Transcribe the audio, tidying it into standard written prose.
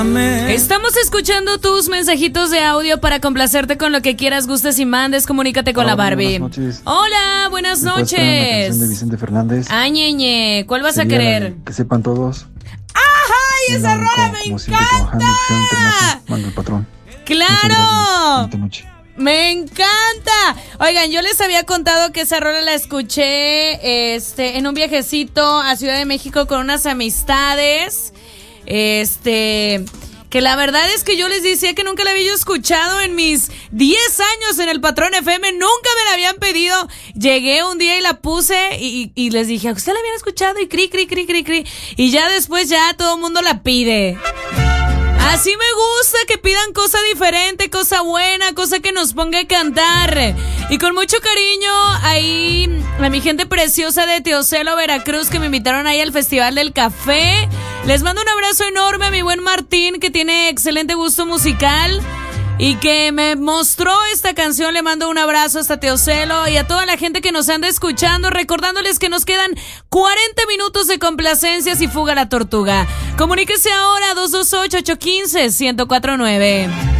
Estamos escuchando tus mensajitos de audio para complacerte con lo que quieras, gustes y mandes. Comunícate con la Barbie. Buenas noches. Hola, buenas noches. Una canción de Vicente Fernández. Ñeñe, ¿cuál vas a querer? Que sepan todos. ¡Ay, esa rola me encanta! Manda el patrón. ¡Claro! Noche. ¡Me encanta! Oigan, yo les había contado que esa rola la escuché en un viajecito a Ciudad de México con unas amistades. Que la verdad es que yo les decía que nunca la había yo escuchado en mis 10 años en el Patrón FM, nunca me la habían pedido. Llegué un día y la puse y les dije, ¿a usted la habían escuchado? Y cri. Y ya después ya todo el mundo la pide. Así me gusta que pidan cosa diferente, cosa buena, cosa que nos ponga a cantar. Y con mucho cariño ahí a mi gente preciosa de Teocelo, Veracruz, que me invitaron ahí al Festival del Café. Les mando un abrazo enorme a mi buen Martín, que tiene excelente gusto musical y que me mostró esta canción. Le mando un abrazo hasta Teocelo y a toda la gente que nos anda escuchando, recordándoles que nos quedan 40 minutos de complacencias y Fuga la Tortuga. Comuníquese ahora 228-815-1049.